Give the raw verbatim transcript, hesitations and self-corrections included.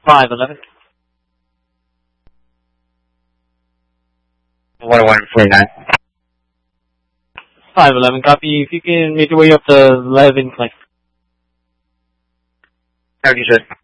five eleven. one oh one forty-nine. five eleven, copy. If you can make your way up to eleven, like. How do you say?